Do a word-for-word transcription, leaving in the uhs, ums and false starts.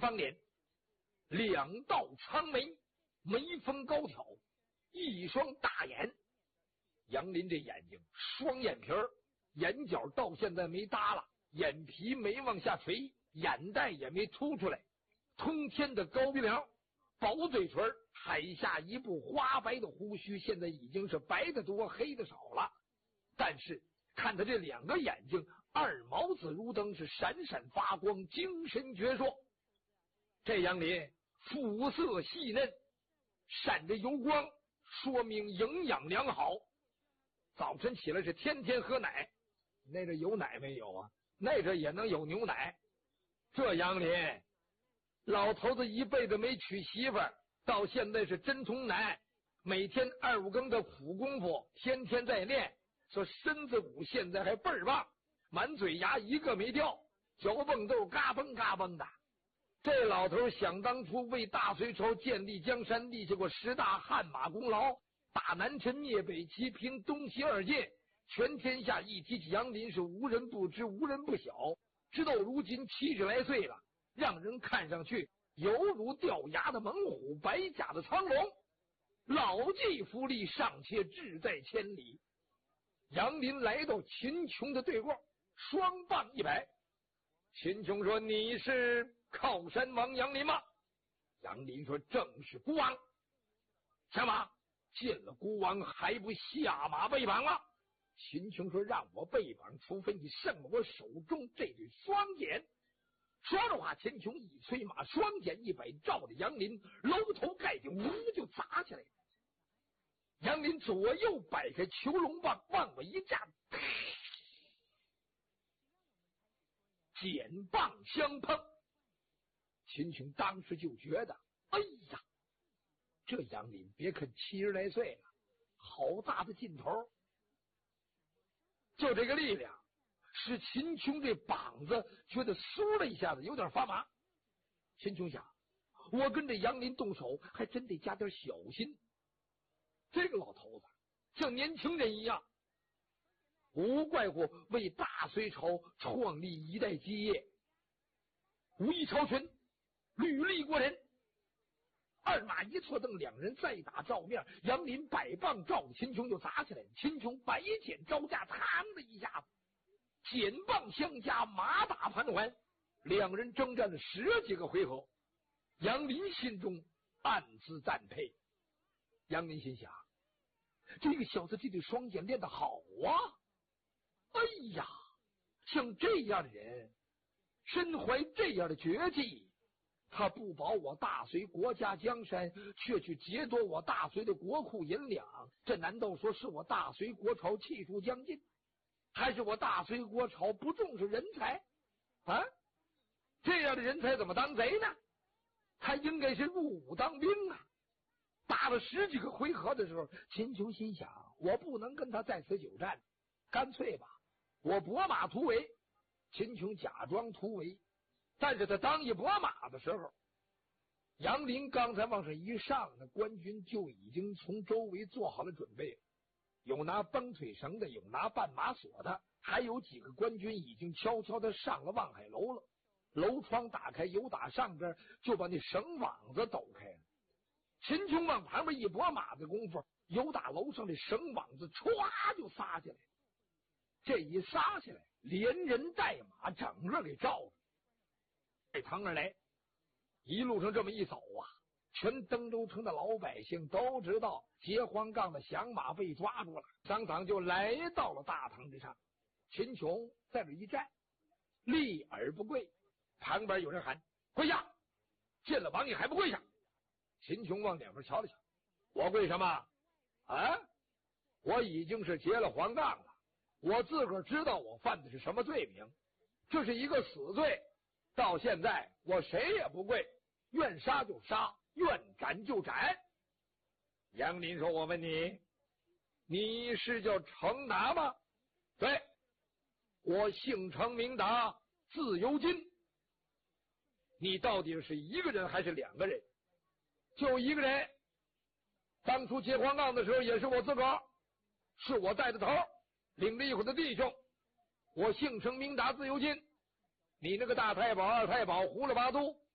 方脸，两道苍眉，眉峰高挑，一双大眼。杨林这眼睛双眼皮儿，眼角到现在没耷拉，眼皮没往下垂，眼袋也没凸出来，通天的高鼻梁，薄嘴唇，海下一部花白的胡须，现在已经是白的多黑的少了。但是看他这两个眼睛，二毛子如灯，是闪闪发光，精神矍铄。这杨林肤色细嫩，闪着油光，说明营养良好。早晨起来是天天喝奶，那这有奶没有啊？那这也能有牛奶。这杨林老头子一辈子没娶媳妇儿，到现在是真从奶，每天二五更的苦功夫，天天在练，说身子骨现在还倍儿棒，满嘴牙一个没掉，嚼蹦豆嘎嘣嘎嘣的。这老头想当初为大隋朝建立江山立下过十大汗马功劳，打南陈灭北齐，平东西二界，全天下一提起杨林是无人不知无人不晓。直到如今七十来岁了，让人看上去犹如掉牙的猛虎，白甲的苍龙，老骥伏枥，尚且志在千里。杨林来到秦琼的对过，双棒一摆。秦琼说：“你是靠山王杨林吗？”杨林说：“正是孤王。”下马，见了孤王还不下马背绑吗？秦琼说：“让我背绑，除非你胜了我手中这对双锏。”说着话，秦琼一催马，双锏一摆，照着杨林楼头盖顶，呜就砸起来。杨林左右摆开囚龙棒，往我一站，锏棒相碰。秦琼当时就觉得，哎呀，这杨林别看七十来岁了，好大的劲头！就这个力量，使秦琼这膀子觉得酥了一下子，有点发麻。秦琼想，我跟这杨林动手，还真得加点小心。这个老头子像年轻人一样，无怪乎为大隋朝创立一代基业，武艺超群，履历过人。二马一错蹬，两人再打照面，杨林百棒照着秦琼就砸起来。秦琼白锏招架，嘡的一下子，锏棒相加，马打盘桓，两人征战了十几个回合。杨林心中暗自赞佩。杨林心想，这个小子这对双锏练得好啊！哎呀，像这样的人，身怀这样的绝技，他不保我大隋国家江山，却去劫夺我大隋的国库银两，这难道说是我大隋国朝气数将尽，还是我大隋国朝不重视人才啊？这样的人才怎么当贼呢？他应该是入伍当兵啊！打了十几个回合的时候，秦琼心想，我不能跟他在此久战，干脆吧，我拨马突围。秦琼假装突围，但是他当一拨马的时候，杨林刚才往上一上，那官军就已经从周围做好了准备，有拿绷腿绳的，有拿绊马索的，还有几个官军已经悄悄的上了望海楼了。楼窗打开，有打上边就把那绳网子抖开了。秦琼往旁边一拨马的功夫，有打楼上的绳网子歘就撒下来。这一撒下来，连人带马整个给罩了。这堂而来，一路上这么一走啊，全登州城的老百姓都知道劫黄杠的响马被抓住了，当场就来到了大堂之上。秦琼在这一站，立而不跪。旁边有人喊：“跪下！见了王你还不跪下？”秦琼往两边瞧了瞧，我跪什么啊？我已经是劫了黄杠了，我自个儿知道我犯的是什么罪名，这是一个死罪，到现在我谁也不跪，愿杀就杀，愿斩就斩。杨林说：“我问你，你是叫程达吗？”“对，我姓程名达，字由金。”“你到底是一个人还是两个人？”“就一个人，当初劫黄杠的时候也是我自个儿，是我带的头，领着一伙的弟兄。我姓程名达，字由金。你那个大太保二太保胡了八都，